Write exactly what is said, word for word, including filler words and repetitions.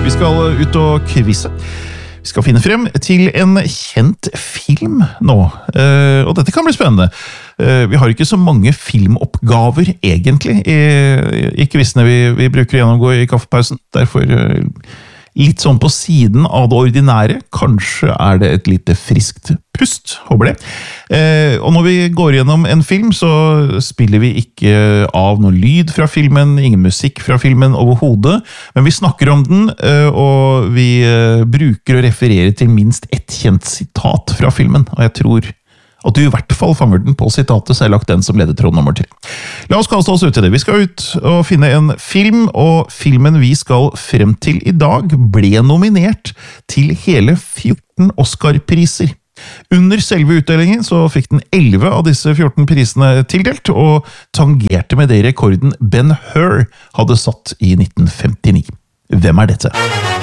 Vi skal ut og kvisse. Vi skal finne frem til en kjent film nå, og dette kan bli spennende. Vi har ikke så mange filmoppgaver egentlig i, i quizene vi, vi bruker å gjennomgå i kaffepausen. Derfor litt sånn på siden av det ordinære. Kanskje er det et lite friskt pust, håper det. Eh, og når vi går gjennom en film, så spiller vi ikke av noe lyd fra filmen, ingen musikk fra filmen overhodet, men vi snakker om den, eh, og vi eh, bruker å referere til minst ett kjent sitat fra filmen, og jeg tror at du i hvert fall fanger den på sitatet, så jeg har lagt den som ledetråd nummer tre. La oss kaste oss ut i det. Vi skal ut og finne en film, og filmen vi skal frem til i dag ble nominert til hele fjorten Oscar-priser. Under selve utdelingen så fikk den elleve av disse fjorten prisene tildelt, og tangerte med det rekorden Ben Hur hadde satt i nitten femtini. Hvem er dette?